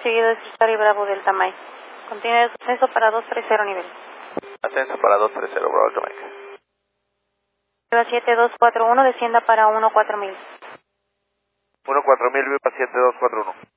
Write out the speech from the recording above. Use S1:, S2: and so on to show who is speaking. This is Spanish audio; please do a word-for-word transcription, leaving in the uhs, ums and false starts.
S1: seguido de Cristal Bravo Delta Mike. Continúe ascenso para dos tres cero nivel.
S2: Ascenso para dos tres cero, Bravo Delta Mike.
S1: siete dos cuatro uno, descienda para uno cuatro mil.
S2: uno cuatro mil, Viva siete dos cuatro uno.